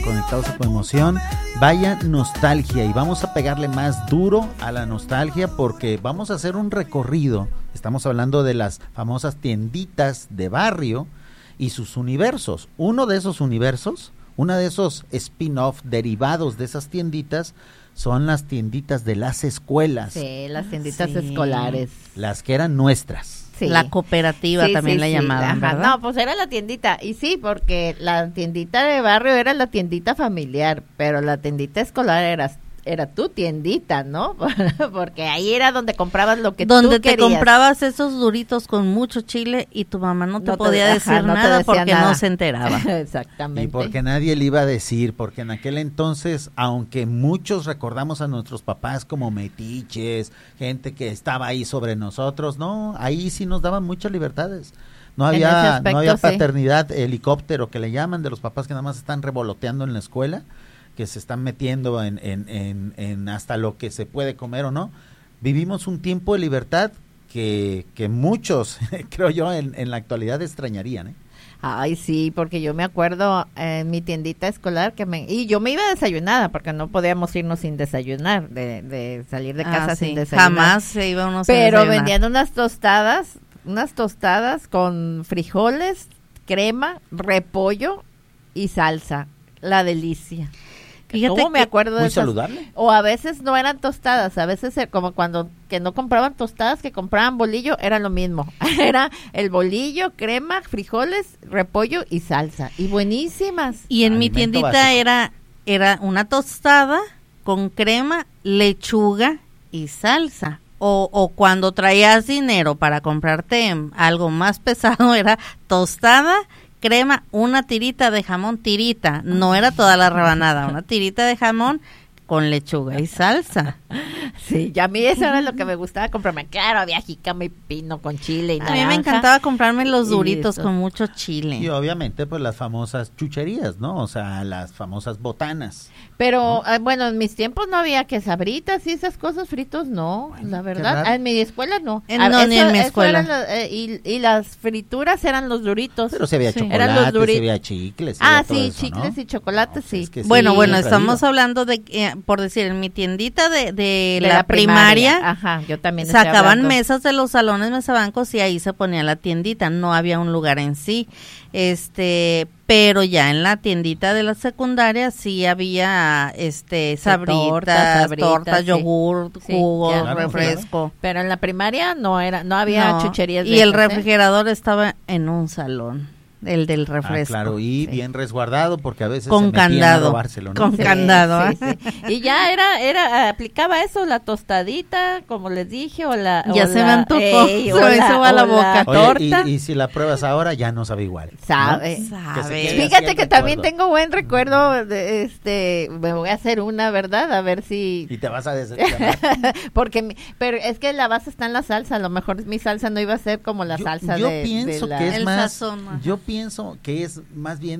Conectados a tu Emoción. Vaya nostalgia, y vamos a pegarle más duro a la nostalgia porque vamos a hacer un recorrido. Estamos hablando de las famosas tienditas de barrio y sus universos. Uno de esos universos, uno de esos spin-off derivados de esas tienditas, son las tienditas de las escuelas. Sí, las tienditas escolares. Las que eran nuestras. Sí. La cooperativa también la llamaban, ¿verdad? No, pues era la tiendita, y sí, porque la tiendita de barrio era la tiendita familiar, pero la tiendita escolar era tu tiendita, ¿no? Porque ahí era donde comprabas lo que tú querías. Donde te comprabas esos duritos con mucho chile y tu mamá no te podía decir nada porque no se enteraba. Exactamente. Y porque nadie le iba a decir, porque en aquel entonces, aunque muchos recordamos a nuestros papás como metiches, gente que estaba ahí sobre nosotros, no, ahí sí nos daban muchas libertades. No había paternidad helicóptero que le llaman, de los papás que nada más están revoloteando en la escuela, que se están metiendo en hasta lo que se puede comer o no. Vivimos un tiempo de libertad que muchos, creo yo, en la actualidad extrañarían, ¿eh? Ay, sí, porque yo me acuerdo en mi tiendita escolar y yo me iba desayunada porque no podíamos irnos sin desayunar, de salir de casa sin desayunar. Jamás se iba uno sin desayunar. Pero vendían unas tostadas con frijoles, crema, repollo y salsa. La delicia. Fíjate, ¿cómo me acuerdo de muy esas? Saludable. O a veces no eran tostadas, a veces como cuando que no compraban tostadas, que compraban bolillo, era lo mismo. Era el bolillo, crema, frijoles, repollo y salsa. Y buenísimas. Y en mi tiendita era una tostada con crema, lechuga y salsa. O cuando traías dinero para comprarte algo más pesado, era tostada, crema, una tirita de jamón, no era toda la rebanada, una tirita de jamón con lechuga y salsa. Sí, ya a mí eso era lo que me gustaba comprarme. Claro, había jícama y pino con chile y naranja. A mí me encantaba comprarme los duritos con mucho chile. Y obviamente pues las famosas chucherías, ¿no? O sea, las famosas botanas. Pero bueno, en mis tiempos no había quesabritas y esas cosas, fritos no, bueno, la verdad. En mi escuela no. No, ni en mi escuela. Y las frituras eran los duritos. Pero se había chocolates, eran los se había chicles. Sí, eso, chicles, ¿no? Y chocolates, no, sí. Es que bueno, estamos hablando de, por decir, en mi tiendita de la primaria, ajá, yo también sacaban mesas de los salones mesabancos y ahí se ponía la tiendita, no había un lugar en sí. Pero ya en la tiendita de la secundaria sí había sabritas, tortas, yogur, jugo, refresco. Pero en la primaria no había chucherías de y el refrigerador estaba en un salón. El del refresco. Claro, y bien resguardado porque a veces con se metían candado, a robárselo, ¿no? con candado. Sí. Y ya aplicaba eso, la tostadita, como les dije, ya se me antojó, se me hizo a la boca. Oye, torta. Y si la pruebas ahora ya no sabe igual, ¿no? Sabe. Fíjate que también tengo buen recuerdo me voy a hacer una, ¿verdad? A ver si. Y te vas a decepcionar. Pero es que la base está en la salsa, a lo mejor mi salsa no iba a ser como la salsa yo pienso que es más sazón. Yo pienso que es más bien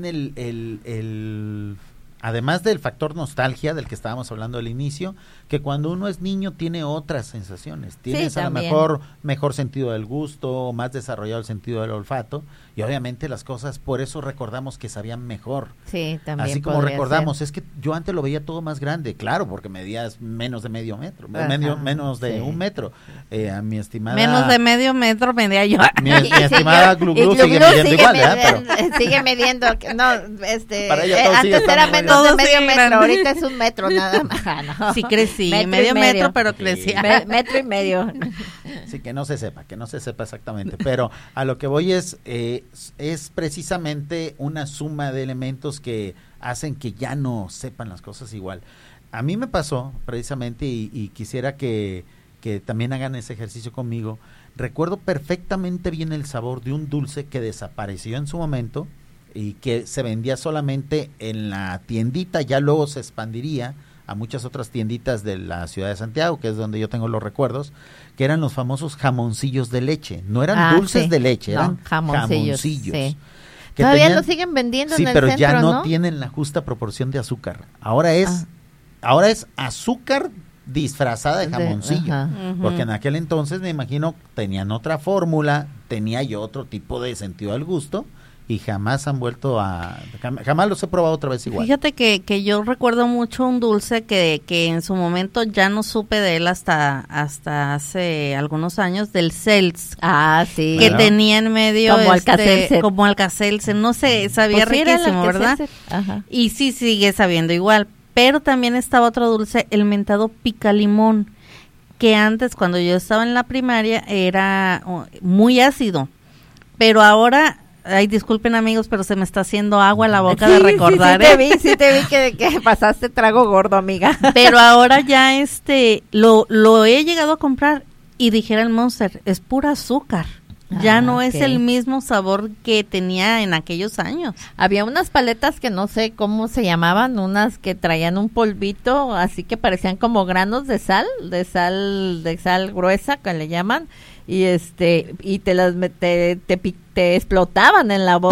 además del factor nostalgia del que estábamos hablando al inicio, que cuando uno es niño tiene otras sensaciones, tienes a lo mejor sentido del gusto, más desarrollado el sentido del olfato, y obviamente las cosas, por eso recordamos que sabían mejor. Sí, también. Así como recordamos, es que yo antes lo veía todo más grande, claro, porque medías menos de medio metro, menos de un metro. A mi estimada... Menos de medio metro medía yo. Mi estimada Glu sigue midiendo igual, ¿verdad? Sigue midiendo, no, para ella antes era menos de medio metro, ahorita es un metro nada más. No. Sí crecí, medio metro, pero crecía. Metro y medio. Sí, que no se sepa exactamente, pero a lo que voy es precisamente una suma de elementos que hacen que ya no sepan las cosas igual. A mí me pasó precisamente y quisiera que también hagan ese ejercicio conmigo. Recuerdo perfectamente bien el sabor de un dulce que desapareció en su momento y que se vendía solamente en la tiendita, ya luego se expandiría a muchas otras tienditas de la ciudad de Santiago, que es donde yo tengo los recuerdos, que eran los famosos jamoncillos de leche. No eran dulces de leche, eran jamoncillos. Sí. Todavía lo siguen vendiendo en el centro, pero ya no tienen la justa proporción de azúcar. Ahora es azúcar disfrazada de jamoncillo, porque en aquel entonces me imagino tenían otra fórmula, tenía yo otro tipo de sentido del gusto, y jamás han vuelto jamás los he probado otra vez igual. Fíjate que yo recuerdo mucho un dulce que en su momento ya no supe de él hasta hace algunos años, del Seltz. Ah, sí. Que tenía en medio como Alka-Seltzer, no sé, sabía pues riquísimo, ¿verdad? Ajá. Y sí sigue sabiendo igual, pero también estaba otro dulce, el mentado picalimón, que antes cuando yo estaba en la primaria era muy ácido, pero ahora, ay, disculpen amigos, pero se me está haciendo agua la boca de recordar. Sí te vi que pasaste trago gordo, amiga. Pero ahora ya lo he llegado a comprar y dijera el Monster, es pura azúcar. Ya no es el mismo sabor que tenía en aquellos años. Había unas paletas que no sé cómo se llamaban, unas que traían un polvito, así que parecían como granos de sal gruesa, que le llaman, y y te explotaban en la boca.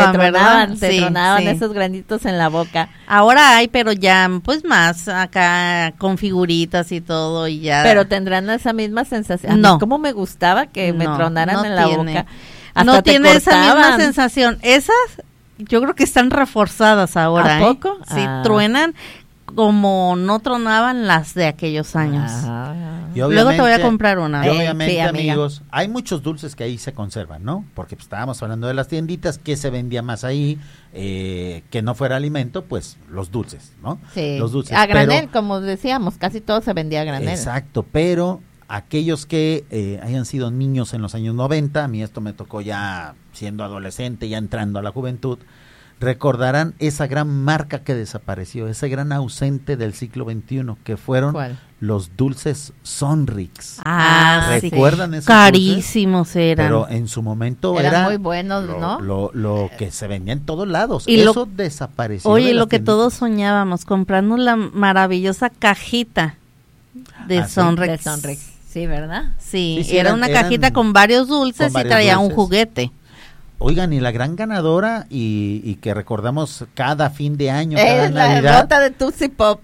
Te tronaban esos granitos en la boca. Ahora hay, pero ya pues más acá con figuritas y todo y ya. Pero tendrán esa misma sensación. No. Cómo me gustaba que me tronaran en la boca. Hasta no tiene esa misma cortaban. sensación. Esas yo creo que están reforzadas ahora. ¿A poco? Sí, truenan como no tronaban las de aquellos años. Luego te voy a comprar una. Y obviamente, sí, amigos, hay muchos dulces que ahí se conservan, ¿no? Porque pues, estábamos hablando de las tienditas, que se vendía más ahí, que no fuera alimento, pues los dulces, ¿no? Sí. Los dulces. A granel, como decíamos, casi todo se vendía a granel. Exacto, pero aquellos que hayan sido niños en los años 90, a mí esto me tocó ya siendo adolescente, ya entrando a la juventud, recordarán esa gran marca que desapareció, ese gran ausente del siglo XXI, que fueron los dulces Sonrix. ¿Recuerdan esos carísimos dulces? eran. Pero en su momento eran muy buenos, ¿no? Lo que se vendía en todos lados. Y eso desapareció. Oye, lo que todos soñábamos, comprarnos la maravillosa cajita de Sonrix. De Sonrix, sí, ¿verdad? Sí, era una cajita con varios dulces y traía un juguete. Oigan, y la gran ganadora y que recordamos cada fin de año, cada Navidad. La bota de Tootsie Pop.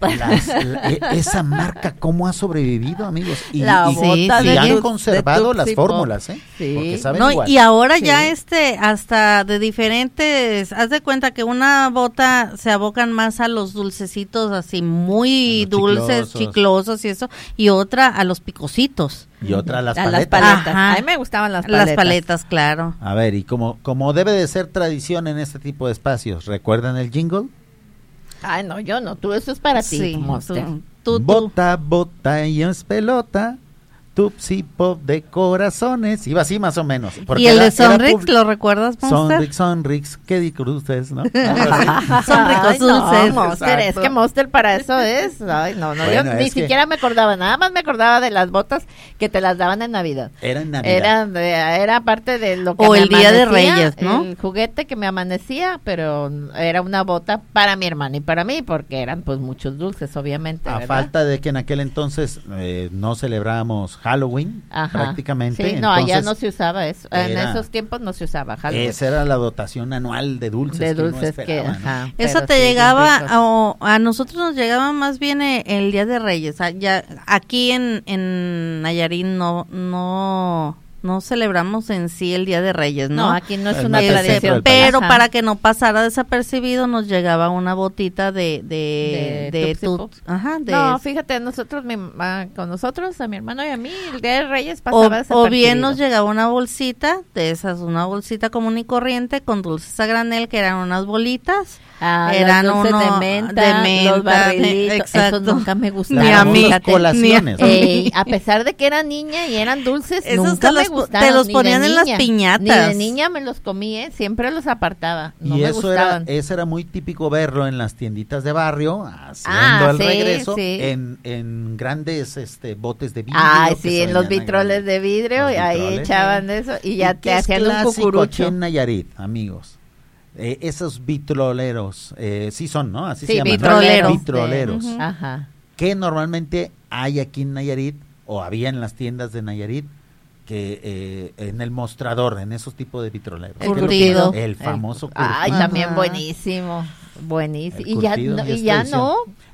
Esa marca, ¿cómo ha sobrevivido, amigos? Y han conservado las fórmulas, ¿eh? Sí. Porque saben igual. Y ahora ya hasta de diferentes, haz de cuenta que una bota se abocan más a los dulcecitos así muy dulces, chiclosos y eso, y otra a los picositos. Y otra a las paletas. A mí me gustaban las paletas. Las paletas, claro. A ver, y como debe de ser tradición en este tipo de espacios, ¿recuerdan el jingle? Ay, no, yo no, eso es para ti, Monster. Bota, bota y es pelota, Tootsie Pop de corazones. Iba así más o menos. ¿Y el de Sonrix lo recuerdas, Monster? Sonrix, ¿qué di cruces, no? Son ricos dulces. No, Monster, es que Monster para eso es. Ay, no, bueno, yo ni siquiera me acordaba, nada más me acordaba de las botas que te las daban en Navidad. Era en Navidad. Era parte de lo que o el Día de Reyes, ¿no? El juguete que me amanecía, pero era una bota para mi hermano y para mí, porque eran pues muchos dulces, obviamente. A ¿verdad? Falta de que en aquel entonces no celebrábamos Halloween, prácticamente. Sí, no, allá no se usaba eso. En esos tiempos no se usaba Halloween. Esa era la dotación anual de dulces. De dulces que uno esperaba, ¿no? Eso te llegaba, a nosotros nos llegaba más bien el Día de Reyes. Ya, aquí en Nayarit no celebramos en sí el Día de Reyes, ¿no? No, aquí no es una tradición. Pero para que no pasara desapercibido nos llegaba una botita de No, fíjate, con nosotros, a mi hermano y a mí, el Día de Reyes pasaba desapercibido. O bien nos llegaba una bolsita de esas, una bolsita común y corriente con dulces a granel, que eran unas bolitas. Eran unos de menta, los barrilitos, exacto. Esos nunca me gustaban. Ni a mí. Colaciones. A pesar de que era niña y eran dulces, esos nunca me gustaron. Te los ponían en las piñatas. Ni de niña me los comí, siempre los apartaba. No me gustaban. Eso era muy típico verlo en las tienditas de barrio, haciendo el regreso en grandes botes de vidrio. Sí, en los vitroles de vidrio, y ahí echaban eso y ya te hacían un cucurucho. Aquí en Nayarit, amigos. Esos vitroleros, sí son, ¿no? Así se llaman. Vitroleros. Ajá. Que normalmente hay aquí en Nayarit, o había en las tiendas de Nayarit, que en el mostrador, en esos tipos de vitroleros. El curtido. El famoso curtido. Ay, también buenísimo. Y ya no.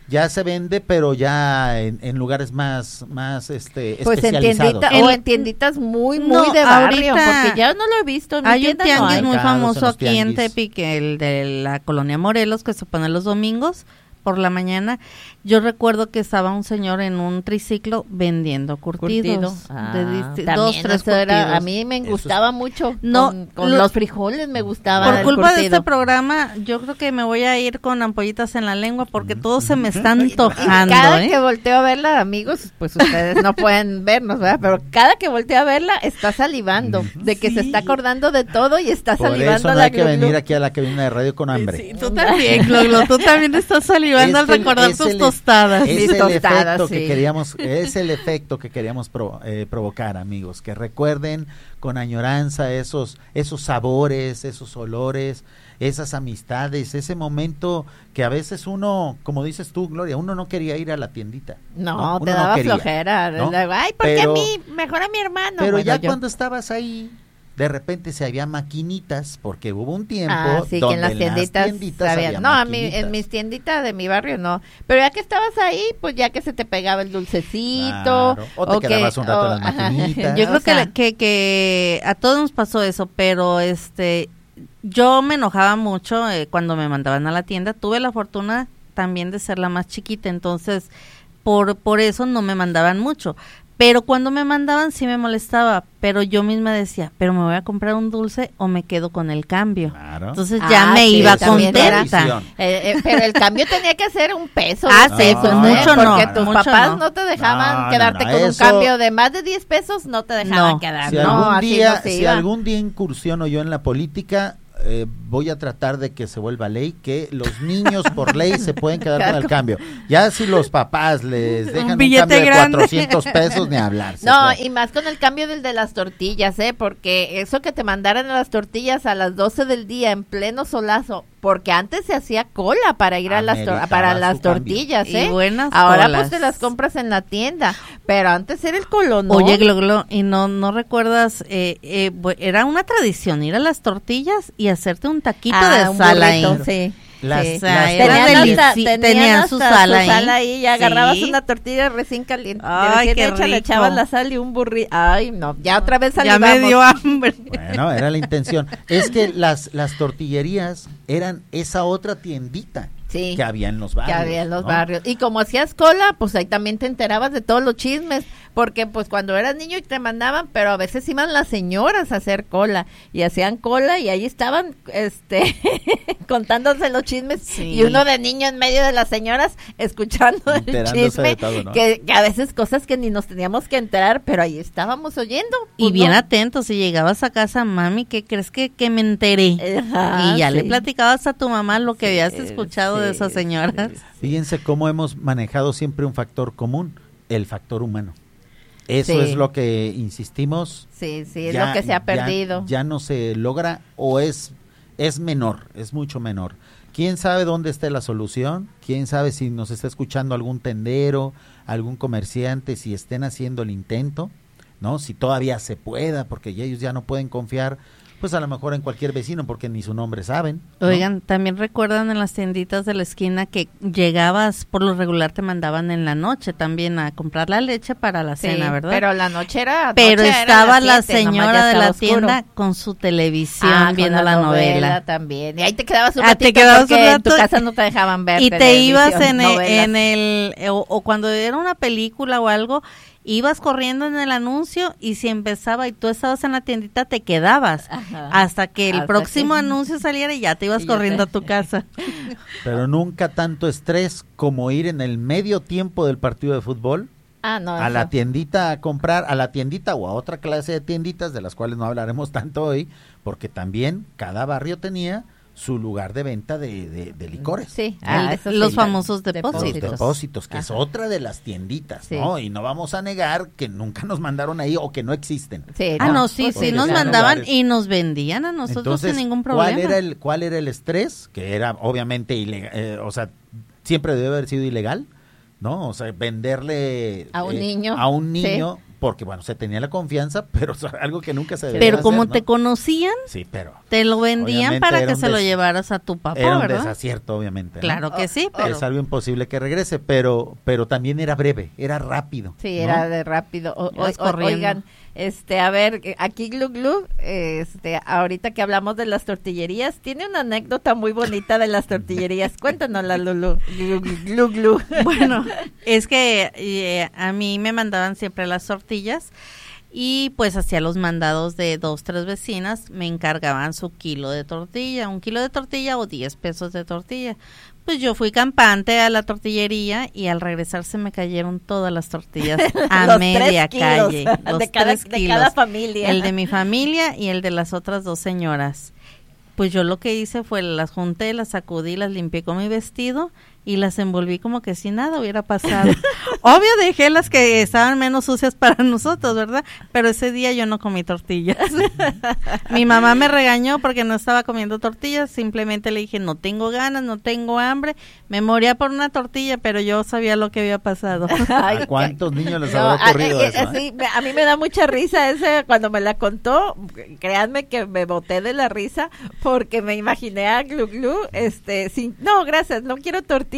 ya se vende, pero ya en lugares más pues en especializados. tiendita, o en tienditas muy No, de barrio, ahorita porque ya no lo he visto. En mi hay un tienda no tianguis hay. muy Mercados, en famoso los aquí en tianguis. Tepic, el de la colonia Morelos, que se pone los domingos por la mañana. Yo recuerdo que estaba un señor en un triciclo vendiendo curtidos. También 2, 3 eso era, curtidos. a mí me gustaba mucho. No, con los frijoles me gustaba. Por el culpa de curtido. este programa, yo creo que me voy a ir con ampollitas en la lengua porque todo se me está Y antojando, cada que volteo a verla, amigos, pues ustedes no pueden vernos, ¿verdad? Pero cada que volteo a verla, está salivando, de que se está acordando de todo y está Por salivando eso no la hay que Glu Glu. venir aquí a la cabina de radio con hambre. Sí, tú también, Gloglo, tú también estás salivando al recordar tus tostadas. Es Mis el tostadas, efecto sí. que queríamos provocar, amigos, que recuerden con añoranza esos sabores, esos olores, esas amistades, ese momento que a veces uno, como dices tú, Gloria, uno no quería ir a la tiendita. No, Uno te daba quería, flojera. ¿no? Ay, ¿por qué Pero- a mí? Mejor a mi hermano. Pero Bueno, ya yo- cuando estabas ahí, de repente se había maquinitas, porque hubo un tiempo sí, que donde en las tienditas, había no, maquinitas. en mis tienditas de mi barrio no, pero ya que estabas ahí, pues ya que se te pegaba el dulcecito, Claro, o te quedabas un rato en las ajá. maquinitas. Yo creo O sea, que a todos nos pasó eso, pero yo me enojaba mucho cuando me mandaban a la tienda. Tuve la fortuna también de ser la más chiquita, entonces por eso no me mandaban mucho. Pero cuando me mandaban sí me molestaba, pero yo misma decía, pero me voy a comprar un dulce o me quedo con el cambio. Claro. Entonces ya me sí, iba también era- contenta. pero el cambio tenía que ser un peso. Ah, dos sí, pesos, pues ¿eh? mucho no, porque tus mucho papás no. no te dejaban No, quedarte no, con un eso- cambio de más de 10 pesos, no te dejaban No. quedar. Si no, algún así día, no se si iba. algún día incursiono yo en la política, voy a tratar de que se vuelva ley, que los niños por ley se pueden quedar con el cambio. Ya si los papás les dejan un billete cambio de grande. 400 pesos, ni hablar. se No, fue. y más con el cambio del de las tortillas, porque eso que te mandaran a las tortillas a las 12 del día en pleno solazo, porque antes se hacía cola para ir a Ameritaba para su las cambio. tortillas, Y buenas Ahora colas. pues te las compras en la tienda, pero antes era el colón. Oye, Gloglo, ¿y no recuerdas? Era una tradición ir a las tortillas y hacerte un taquito de un sal ahí. burrito, sí. Las- Sí. O sea, las era tortillas- tenían su sal ahí. y agarrabas Sí. una tortilla recién caliente, Ay, recién qué hecha, le rico. echabas la sal y un burrito. Ay, no, ya otra vez Ya salivamos. me dio hambre. Bueno, era la intención. Es que las tortillerías eran esa otra tiendita Sí. que había en los barrios. Que había en los ¿no? barrios. Y como hacías cola, pues ahí también te enterabas de todos los chismes, porque pues cuando eras niño y te mandaban, pero a veces iban las señoras a hacer cola y hacían cola y ahí estaban contándose los chismes Sí. y uno de niño en medio de las señoras escuchando el Enterándose chisme, de todo, ¿no? que a veces cosas que ni nos teníamos que enterar, pero ahí estábamos oyendo. Y pues, bien ¿no? atentos, si llegabas a casa, mami, ¿qué crees que me enteré? Ajá, Y ya le sí. platicabas a tu mamá lo que habías Sí, escuchado de sí, esas señoras. Fíjense cómo hemos manejado siempre un factor común, el factor humano. Eso Sí. es lo que insistimos. Sí, sí, es ya- lo que se ha ya- perdido. Ya no se logra o es menor, es mucho menor. ¿Quién sabe dónde está la solución? ¿Quién sabe si nos está escuchando algún tendero, algún comerciante, si estén haciendo el intento, ¿no? Si todavía se pueda, porque ya ellos ya no pueden confiar, pues a lo mejor en cualquier vecino, porque ni su nombre saben, ¿no? Oigan, también recuerdan en las tienditas de la esquina que llegabas, por lo regular te mandaban en la noche también a comprar la leche para la Sí, cena, ¿verdad? Pero la noche era. Pero noche era estaba las la 7, nomás señora ya de la estaba oscuro. tienda con su televisión Ah, con viendo la novela. también. Y ahí te quedabas un Ah, te ratito quedabas porque un en tu rato casa no te dejaban ver Y te televisión, ibas novelas. o cuando era una película o algo, ibas corriendo en el anuncio y si empezaba y tú estabas en la tiendita te quedabas Ajá. hasta que el Hasta próximo que- anuncio saliera y ya te ibas Y ya corriendo te- a tu casa. Pero nunca tanto estrés como ir en el medio tiempo del partido de fútbol Ah, no. a eso- la tiendita a comprar, a la tiendita o a otra clase de tienditas de las cuales no hablaremos tanto hoy, porque también cada barrio tenía su lugar de venta de licores. Sí, eso Los sí. famosos Los depósitos. depósitos, que es Ajá. otra de las tienditas, Sí. ¿no? Y no vamos a negar que nunca nos mandaron ahí o que no existen. Sí, Ah, no, sí, pues sí, porque nos sean mandaban lugares. y nos vendían a nosotros Entonces, sin ningún problema. ¿cuál era el estrés? Que era obviamente ilegal, o sea, siempre debe haber sido ilegal, ¿no? O sea, venderle A un niño. a un Sí. niño porque bueno, se tenía la confianza, pero es algo que nunca se debía Pero hacer, como ¿no? te conocían, Sí, pero te lo vendían obviamente para era que un se lo llevaras a tu papá, era un ¿verdad? desacierto, obviamente, ¿no? Claro que sí, pero Es algo imposible que regrese, pero también era breve, era rápido. Sí, ¿no? era de rápido. Ibas corriendo. Oigan, a ver, aquí Glu Glu, ahorita que hablamos de las tortillerías, tiene una anécdota muy bonita de las tortillerías. Cuéntanosla, Lulu. Glu Glu. bueno, es que a mí me mandaban siempre las tortillas y pues hacía los mandados de 2, 3 vecinas, me encargaban su kilo de tortilla, 1 kilo de tortilla o 10 pesos de tortilla. Pues yo fui campante a la tortillería y al regresar se me cayeron todas las tortillas a Los media 3 kilos calle. Los de cada 3 kilos. de cada familia. El de mi familia y el de las otras 2 señoras. Pues yo lo que hice fue las junté, las sacudí, las limpié con mi vestido y las envolví como que si nada hubiera pasado. Obvio dejé las que estaban menos sucias para nosotros, ¿verdad? Pero ese día yo no comí tortillas. Mi mamá me regañó porque no estaba comiendo tortillas, simplemente le dije no tengo ganas, no tengo hambre, me moría por una tortilla, pero yo sabía lo que había pasado. ¿A cuántos niños les habrá ocurrido eso? Sí, a mí me da mucha risa ese cuando me la contó. Créanme que me boté de la risa porque me imaginé a Glu Glu, no, gracias, no quiero tortilla.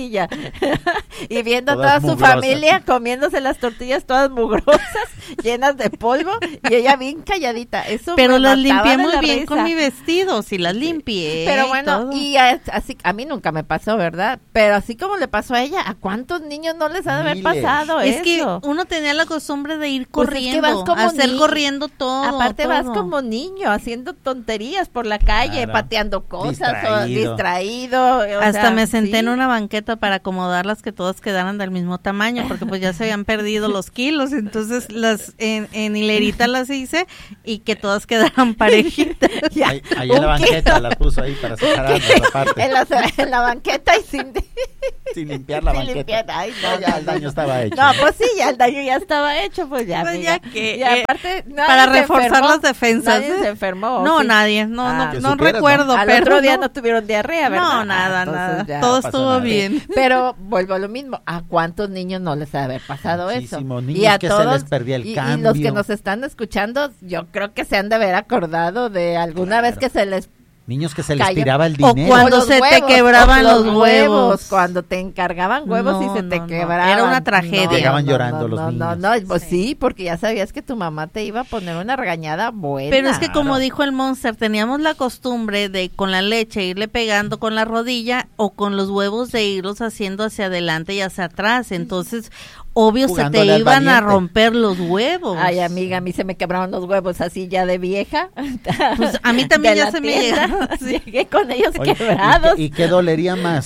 Y viendo a toda Todas su mugrosas. familia comiéndose las tortillas todas mugrosas, llenas de polvo, y ella bien calladita. Eso Pero me las mataba limpié de muy la bien risa. con mi vestido, sí las limpié. Pero bueno, todo. y así a mí nunca me pasó, ¿verdad? Pero así como le pasó a ella, ¿a cuántos niños no les ha de haber Miles. pasado Es eso? que uno tenía la costumbre de ir Pues es que corriendo, vas como hacer ni- corriendo todo. Aparte vas todo. como niño haciendo tonterías por la calle, Claro. pateando cosas, Distraído. distraído. o Hasta sea, me senté sí. en una banqueta para acomodarlas que todas quedaran del mismo tamaño, porque pues ya se habían perdido los kilos, entonces las en hilerita las hice y que todas quedaran parejitas. Ya, Ahí en la un banqueta kilo. la puso ahí para separar esa parte, en la banqueta y sin sin limpiar la sin banqueta. limpiar. Ay, no, Ya no, el daño no. estaba hecho. No, pues sí, ya el daño ya estaba hecho, pues ya. Pues amiga. ya que, Y aparte, nadie para se reforzar enfermó. las defensas. Nadie se enfermó. No, sí. nadie, no, Ah. Que no supieras, recuerdo, Al pero otro día no. no tuvieron diarrea, ¿verdad? No, nada, Entonces nada. ya. Todo No pasó estuvo nada. bien. Pero vuelvo a lo mismo, ¿a cuántos niños no les ha de haber pasado Muchísimo, eso? niños Y a que se todos, les perdía el y los cambio. que nos están escuchando, yo creo que se han de haber acordado de alguna vez que se les Niños que se les Calla. tiraba el O dinero. cuando los se te huevos, quebraban o los huevos. cuando te encargaban huevos No, y se te no, no. quebraban. Era una tragedia. Llegaban llorando los no, niños. No, pues sí, porque ya sabías que tu mamá te iba a poner una regañada buena. Pero es que como Claro. dijo el Monster, teníamos la costumbre de con la leche irle pegando con la rodilla o con los huevos de irlos haciendo hacia adelante y hacia atrás. Entonces, obvio se te Jugándole al iban a valiente. romper los huevos. Ay, amiga, a mí se me quebraron los huevos así ya de vieja. Pues a mí también De ya la se me tienda. llegaron. Sí. Llegué con ellos Oye, quebrados. ¿y qué dolería más?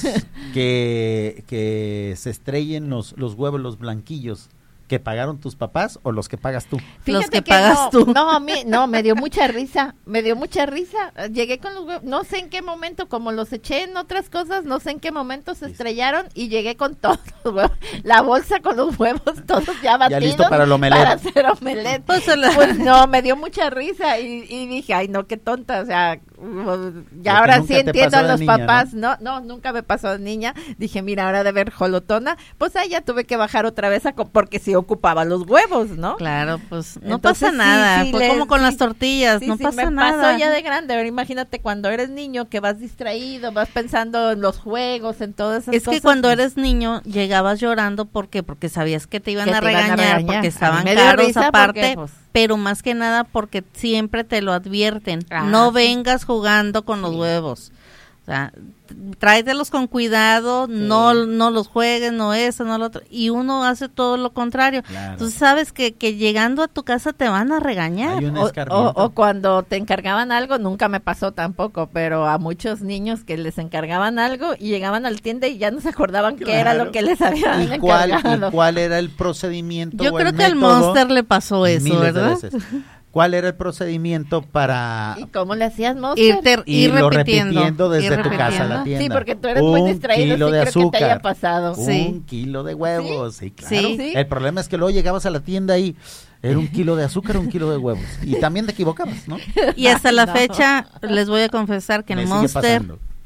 que se estrellen los huevos, los blanquillos, que pagaron tus papás o los que pagas tú. Los que pagas tú. No, a mí, no, me dio mucha risa, Llegué con los huevos, no sé en qué momento, como los eché en otras cosas, no sé en qué momento se estrellaron y llegué con todos los huevos, la bolsa con los huevos, todos ya batidos. listo para el omelette. Para hacer omelette. Pues Pues no, me dio mucha risa y dije, ay, no, qué tonta, o sea, ya Lo ahora que sí nunca te entiendo pasó a de los niña, papás, no, nunca me pasó de niña. Dije, mira, ahora de ver jolotona, pues ahí ya tuve que bajar otra vez porque sí ocupaba los huevos, ¿no? Claro, pues no Entonces, pasa nada. sí, Fue como con las tortillas, Sí, no sí, pasa me nada. pasó ya de grande. Ahora imagínate cuando eres niño que vas distraído, vas pensando en los juegos, en todas esas Es cosas. que cuando eres niño llegabas llorando porque sabías que te iban, Que a, te iban a regañar, regañar. porque A mí estaban me dio caros risa aparte, porque, pues, pero más que nada porque siempre te lo advierten. Ah, no sí. vengas jugando con los huevos. O sea, tráetelos con cuidado, no los juegues, no eso, no lo otro. Y uno hace todo lo contrario. Claro. Tú sabes que llegando a tu casa te van a regañar. Hay un O escarmiento. cuando te encargaban algo, nunca me pasó tampoco, pero a muchos niños que les encargaban algo y llegaban al tienda y ya no se acordaban qué era Claro. lo que les habían ¿Y cuál encargado. era el procedimiento? Yo o creo el que al método? Monster le pasó eso, Miles de ¿verdad? veces. ¿Cuál era el procedimiento para ¿Y cómo le hacías, Monster? Ir irlo repitiendo, repitiendo desde ir tu casa a la repitiendo. tienda? Sí, porque tú eres muy distraído, kilo sí de creo que te haya azúcar, pasado. Sí. 1 kilo de huevos, sí, claro. Sí. El problema es que luego llegabas a la tienda y era 1 kilo de azúcar, 1 kilo de huevos. Y también te equivocabas, ¿no? Y hasta la No. fecha les voy a confesar que Me el sigue Monster pasando.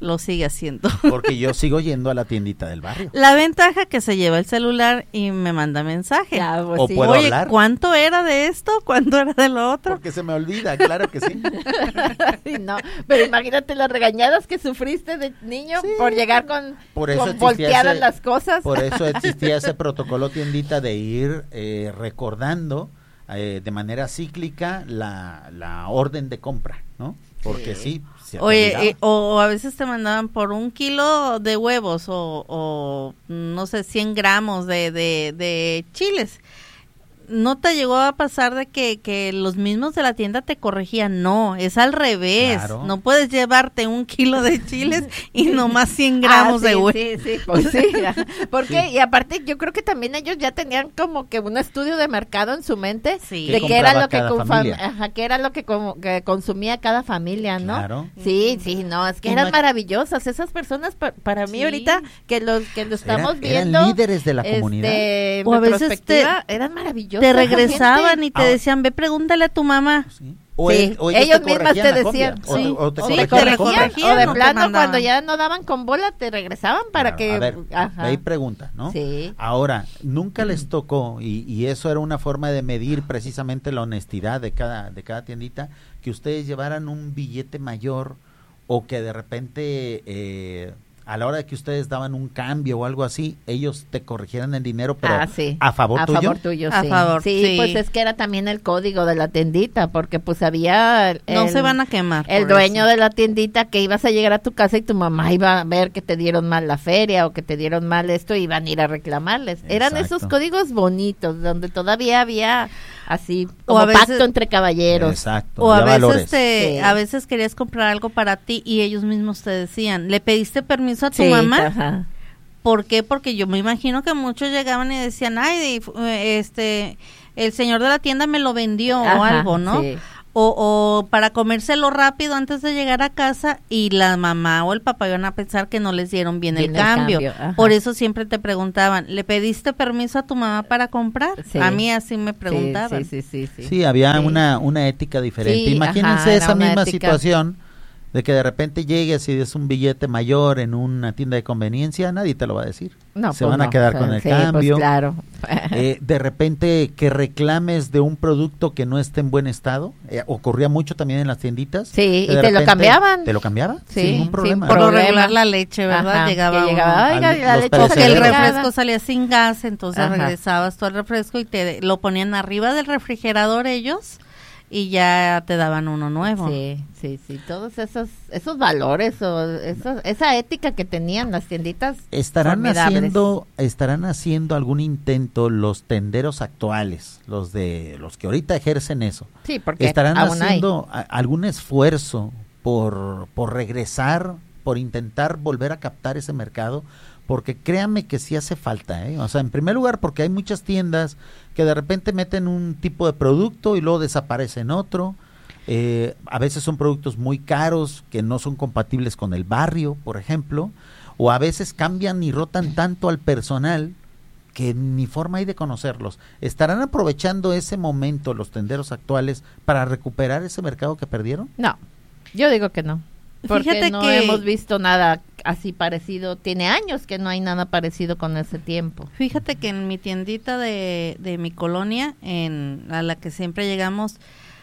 lo sigue haciendo. Porque yo sigo yendo a la tiendita del barrio. La ventaja que se lleva el celular y me manda mensaje. Ya, pues O sí. puedo Oye, hablar. ¿cuánto era de esto? ¿Cuánto era de lo otro? Porque se me olvida, claro que sí. Sí, no, pero imagínate las regañadas que sufriste de niño Sí. por llegar con Existía volteadas las cosas. Por eso existía ese protocolo tiendita de ir recordando de manera cíclica la orden de compra, ¿no? Porque sí, se te Oye, olvidaba. o a veces te mandaban por 1 kilo de huevos o no sé, 100 gramos de chiles. ¿No te llegó a pasar de que los mismos de la tienda te corregían? No, es al revés. Claro. No puedes llevarte 1 kilo de chiles y nomás 100 gramos sí, de huevos. Sí, pues sí. Porque, Sí. y aparte, yo creo que también ellos ya tenían como que un estudio de mercado en su mente Sí. de ¿Qué qué era compraba lo que, cada familia? que era lo que consumía cada familia, ¿no? Claro. Sí, no, es que eran Ima- maravillosas esas personas para mí Sí. ahorita que lo estamos Eran viendo. líderes de la comunidad. En O a veces retrospectiva, eran maravillosas. Te esa regresaban gente. y te Ah. decían, ve, pregúntale a tu mamá. Sí. Sí, ellos ellos te mismas corregían te la copia, decían, o te- sí. o te Sí, corregían te la copia. corregían. o de no te plano mandaban. cuando ya no daban con bola te regresaban para Claro, que a ver, ajá. ahí pregunta, ¿no? Sí. Ahora, nunca les tocó, y eso era una forma de medir precisamente la honestidad de cada tiendita, que ustedes llevaran un billete mayor o que de repente a la hora de que ustedes daban un cambio o algo así, ellos te corrigieran el dinero, pero Sí. a favor tuyo. A favor tuyo, A sí. favor, sí, sí. pues es que era también el código de la tiendita, porque pues había No se van a quemar. el por dueño eso. de la tiendita que ibas a llegar a tu casa y tu mamá iba a ver que te dieron mal la feria o que te dieron mal esto y iban a ir a reclamarles. Eran Exacto. esos códigos bonitos donde todavía había así O como a veces- pacto entre caballeros. Exacto. O a había veces, valores. Sí. a veces querías comprar algo para ti y ellos mismos te decían, ¿le pediste permiso a tu Sí, mamá? ajá. ¿Por qué? Porque yo me imagino que muchos llegaban y decían, ay, el señor de la tienda me lo vendió o Ajá, algo, ¿no? sí. O para comérselo rápido antes de llegar a casa y la mamá o el papá iban a pensar que no les dieron bien el Bien el cambio. cambio, ajá. Por eso siempre te preguntaban, ¿le pediste permiso a tu mamá para comprar? Sí. A mí así me preguntaban. Sí. Sí, había Sí. una ética diferente. Sí, Imagínense ajá, era esa una misma ética. situación de que de repente llegues y des un billete mayor en una tienda de conveniencia, nadie te lo va a decir. No, Se pues van a no. quedar con el Sí, cambio. Pues claro. De repente que reclames de un producto que no esté en buen estado, ocurría mucho también en las tienditas. Sí, que y de te lo repente cambiaban. ¿Te lo cambiaban? Sí, Sin ningún sin problema. Por lo problema. regular la leche, ¿verdad? Ajá, Llegaba que uno. llegaba, oiga, Al- la los leche Porque el perecederos. refresco salía sin gas, entonces Ajá. regresabas tú al refresco y te lo ponían arriba del refrigerador ellos y ya te daban uno nuevo. Sí, todos esos valores o esa ética que tenían las tienditas ¿Estarán formidables. haciendo algún intento los tenderos actuales, los que ahorita ejercen eso? Sí, porque ¿Estarán aún haciendo algún esfuerzo por regresar, por intentar volver a captar ese mercado? Porque créanme que sí hace falta, ¿eh? O sea, en primer lugar porque hay muchas tiendas que de repente meten un tipo de producto y luego desaparecen otro. A veces son productos muy caros que no son compatibles con el barrio, por ejemplo, o a veces cambian y rotan tanto al personal que ni forma hay de conocerlos. ¿Estarán aprovechando ese momento los tenderos actuales para recuperar ese mercado que perdieron? No, yo digo que no. Porque Fíjate no que- hemos visto nada así parecido. Tiene años que no hay nada parecido con ese tiempo. Fíjate que en mi tiendita de mi colonia, a la que siempre llegamos,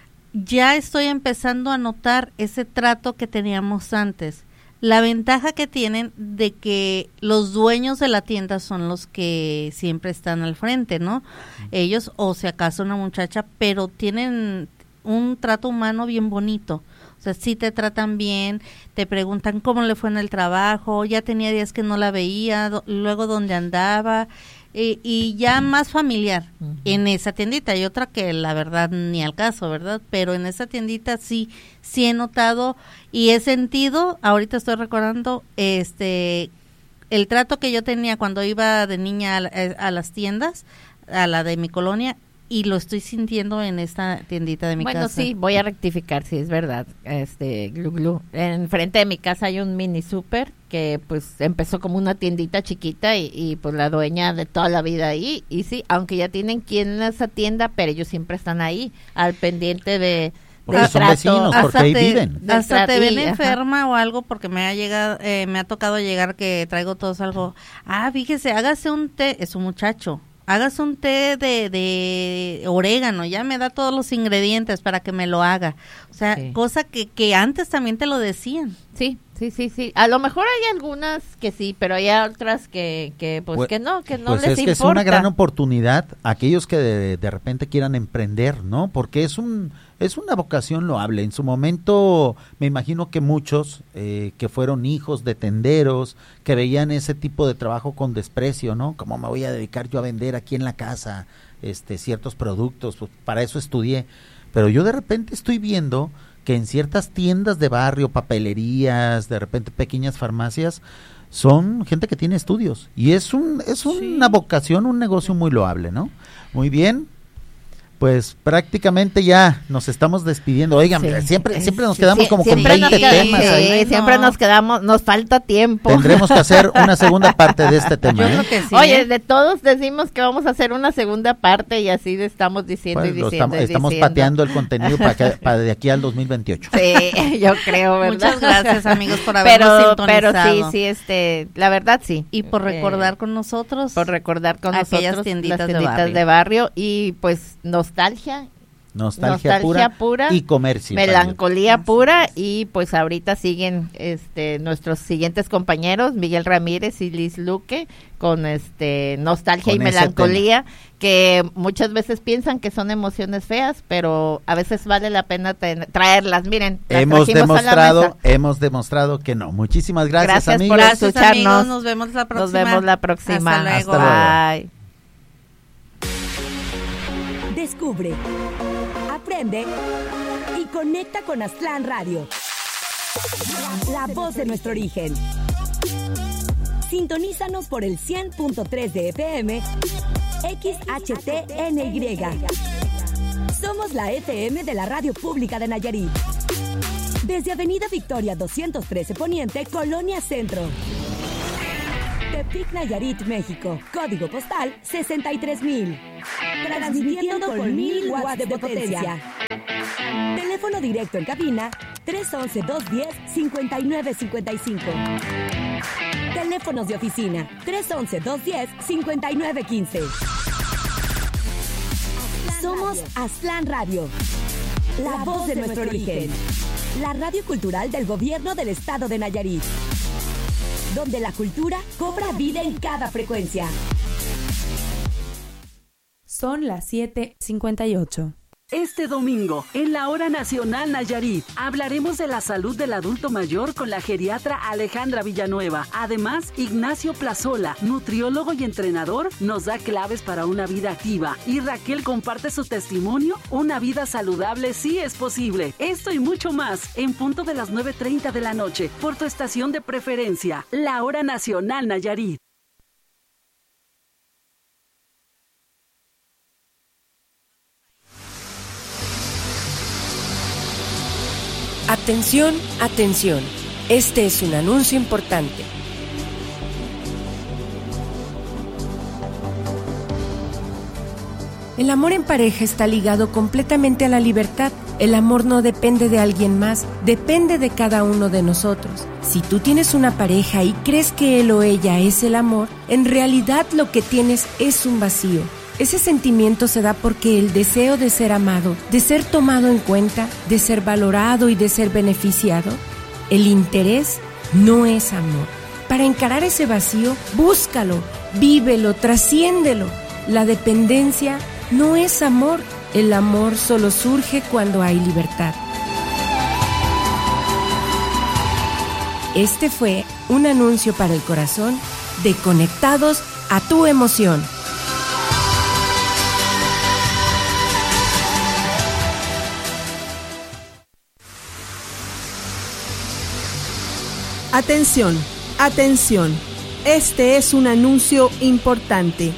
ya estoy empezando a notar ese trato que teníamos antes. La ventaja que tienen de que los dueños de la tienda son los que siempre están al frente, ¿no? Ellos, o si acaso una muchacha, pero tienen un trato humano bien bonito. O sea, sí te tratan bien, te preguntan cómo le fue en el trabajo, ya tenía días que no la veía, luego dónde andaba, y ya más familiar en esa tiendita. Hay otra que la verdad ni al caso, ¿verdad? Pero en esa tiendita sí he notado y he sentido, ahorita estoy recordando, el trato que yo tenía cuando iba de niña a las tiendas, a la de mi colonia, y lo estoy sintiendo en esta tiendita de mi casa. Bueno, sí, voy a rectificar, sí, es verdad. Glu Glu. Enfrente de mi casa hay un mini super que pues empezó como una tiendita chiquita y pues la dueña de toda la vida ahí. Y sí, aunque ya tienen quien las atienda, pero ellos siempre están ahí, al pendiente de Porque son vecinos, porque ahí viven. Hasta te ven Ajá. enferma o algo, porque me ha tocado llegar que traigo todos algo. Fíjese, hágase un té, es un muchacho. Hágase un té de orégano, ya me da todos los ingredientes para que me lo haga. O sea, Sí. cosa que antes también te lo decían. Sí. A lo mejor hay algunas que sí, pero hay otras que pues que no Pues les es que importa. es una gran oportunidad aquellos que de repente quieran emprender, ¿no? Porque es una vocación loable. En su momento me imagino que muchos que fueron hijos de tenderos, que veían ese tipo de trabajo con desprecio, ¿no? ¿Cómo me voy a dedicar yo a vender aquí en la casa ciertos productos? Pues para eso estudié. Pero yo de repente estoy viendo que en ciertas tiendas de barrio, papelerías, de repente pequeñas farmacias, son gente que tiene estudios y es una vocación, un negocio muy loable, ¿no? Muy bien. Pues prácticamente ya nos estamos despidiendo. Oigan, Sí. siempre nos quedamos como con Siempre 20 nos queda- temas sí, ahí. siempre nos quedamos, nos falta tiempo. Tendremos que hacer una segunda parte de este tema. Yo ¿eh? creo que sí. Oye, de todos decimos que vamos a hacer una segunda parte y así estamos diciendo Pues, y diciendo y estamos diciendo. pateando el contenido para de aquí al 2028. Sí, yo creo, ¿verdad? Muchas gracias, amigos, por habernos pero sintonizado. sí, la verdad sí. Y por recordar con nosotros. Por recordar con aquellas nosotros tienditas las de tienditas barrio. de barrio y pues nostalgia Nostalgia pura y comercio. melancolía también. pura y pues ahorita siguen nuestros siguientes compañeros Miguel Ramírez y Liz Luque con nostalgia Con y ese melancolía que muchas veces piensan que son emociones feas, pero a veces vale la pena traerlas. Miren, las trajimos a la mesa. Hemos demostrado que no. Muchísimas gracias, amigos. por Gracias, escucharnos. amigos. Nos vemos la próxima. Nos vemos la próxima. Hasta luego. Hasta luego. Bye. Descubre, aprende y conecta con Aztlán Radio. La voz de nuestro origen. Sintonízanos por el 100.3 de FM, XHTNY. Somos la FM de la Radio Pública de Nayarit. Desde Avenida Victoria 213 Poniente, Colonia Centro. Tepic, Nayarit, México. Código postal 63,000. Transmitiendo con 1000 watts de potencia. Teléfono directo en cabina 311-210-5955. Teléfonos de oficina 311-210-5915. Somos Aztlán Radio, la voz de nuestro origen. La radio cultural del gobierno del estado de Nayarit, donde la cultura cobra vida en cada frecuencia. Son las 7:58. Este domingo, en la Hora Nacional Nayarit, hablaremos de la salud del adulto mayor con la geriatra Alejandra Villanueva. Además, Ignacio Plazola, nutriólogo y entrenador, nos da claves para una vida activa. Y Raquel comparte su testimonio, una vida saludable sí es posible. Esto y mucho más, en punto de las 9:30 de la noche, por tu estación de preferencia, la Hora Nacional Nayarit. Atención, atención. Este es un anuncio importante. El amor en pareja está ligado completamente a la libertad. El amor no depende de alguien más, depende de cada uno de nosotros. Si tú tienes una pareja y crees que él o ella es el amor, en realidad lo que tienes es un vacío. Ese sentimiento se da porque el deseo de ser amado, de ser tomado en cuenta, de ser valorado y de ser beneficiado, el interés no es amor. Para encarar ese vacío, búscalo, vívelo, trasciéndelo. La dependencia no es amor. El amor solo surge cuando hay libertad. Este fue un anuncio para el corazón de Conectados a tu emoción. Atención, atención. Este es un anuncio importante.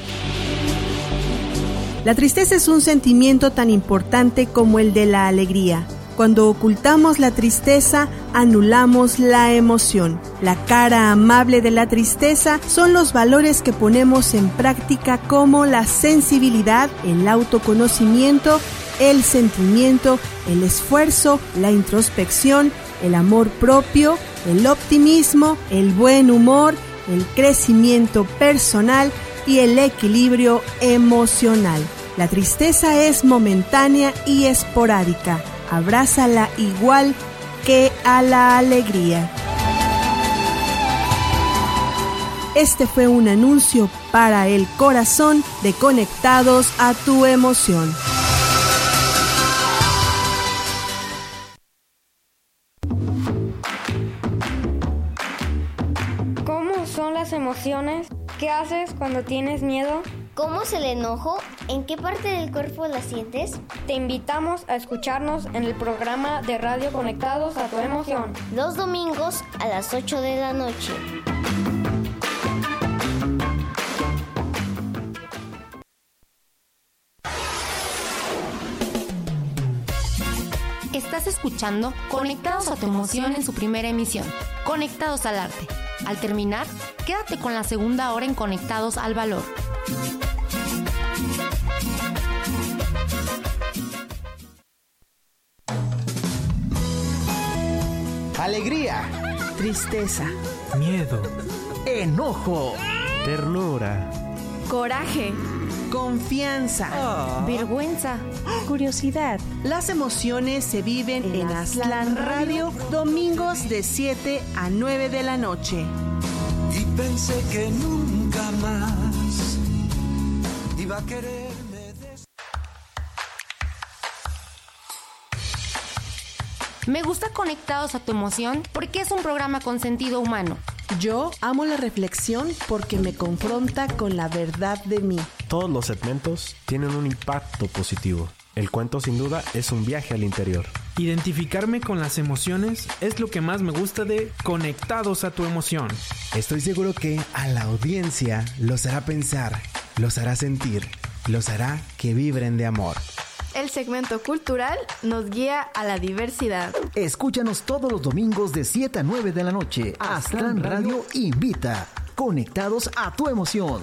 La tristeza es un sentimiento tan importante como el de la alegría. Cuando ocultamos la tristeza, anulamos la emoción. La cara amable de la tristeza son los valores que ponemos en práctica como la sensibilidad, el autoconocimiento el sentimiento, el esfuerzo, la introspección, el amor propio, el optimismo, el buen humor, el crecimiento personal y el equilibrio emocional. La tristeza es momentánea y esporádica. Abrázala igual que a la alegría. Este fue un anuncio para el corazón de Conectados a tu Emoción. ¿Cómo son las emociones? ¿Qué haces cuando tienes miedo? ¿Cómo es el enojo? ¿En qué parte del cuerpo la sientes? Te invitamos a escucharnos en el programa de radio Conectados a tu Emoción. Los domingos a las 8 de la noche. Estás escuchando Conectados a tu Emoción en su primera emisión, Conectados al Arte. Al terminar, quédate con la segunda hora en Conectados al Valor. Alegría, Tristeza, miedo, enojo, ternura, Coraje, confianza, Vergüenza, curiosidad. Las emociones se viven en Aztlán Radio, domingos de 7 a 9 de la noche. Y pensé que nunca más iba a quererme. Me gusta Conectados a tu Emoción porque es un programa con sentido humano. Yo amo la reflexión porque me confronta con la verdad de mí. Todos los segmentos tienen un impacto positivo. El cuento sin duda es un viaje al interior. Identificarme con las emociones es lo que más me gusta de Conectados a tu Emoción. Estoy seguro que a la audiencia los hará pensar, los hará sentir, los hará que vibren de amor. El segmento cultural nos guía a la diversidad. Escúchanos todos los domingos de 7 a 9 de la noche. Aztlán Radio invita. Conectados a tu Emoción.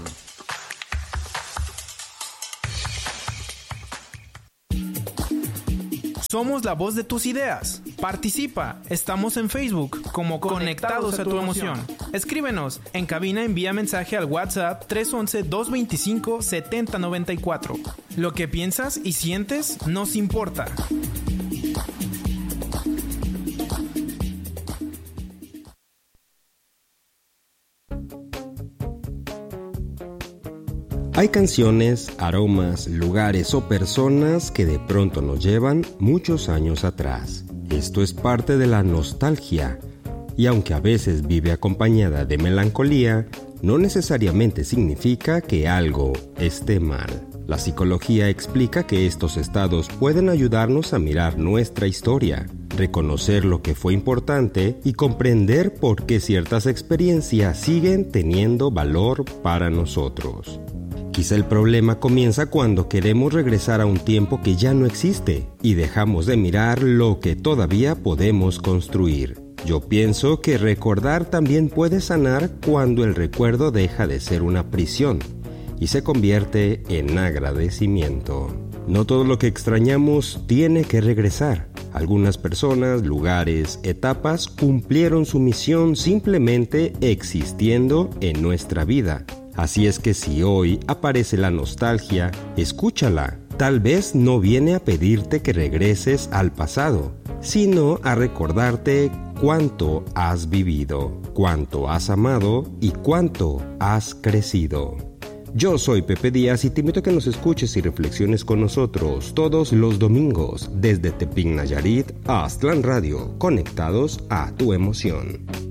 Somos la voz de tus ideas. Participa. Estamos en Facebook como Conectados a tu Emoción. Escríbenos. En cabina envía mensaje al WhatsApp 311-225-7094. Lo que piensas y sientes nos importa. Hay canciones, aromas, lugares o personas que de pronto nos llevan muchos años atrás. Esto es parte de la nostalgia, y aunque a veces vive acompañada de melancolía, no necesariamente significa que algo esté mal. La psicología explica que estos estados pueden ayudarnos a mirar nuestra historia, reconocer lo que fue importante y comprender por qué ciertas experiencias siguen teniendo valor para nosotros. Quizá el problema comienza cuando queremos regresar a un tiempo que ya no existe y dejamos de mirar lo que todavía podemos construir. Yo pienso que recordar también puede sanar cuando el recuerdo deja de ser una prisión y se convierte en agradecimiento. No todo lo que extrañamos tiene que regresar. Algunas personas, lugares, etapas cumplieron su misión simplemente existiendo en nuestra vida. Así es que si hoy aparece la nostalgia, escúchala. Tal vez no viene a pedirte que regreses al pasado, sino a recordarte cuánto has vivido, cuánto has amado y cuánto has crecido. Yo soy Pepe Díaz y te invito a que nos escuches y reflexiones con nosotros todos los domingos desde Tepic, Nayarit a Aztlán Radio, conectados a tu emoción.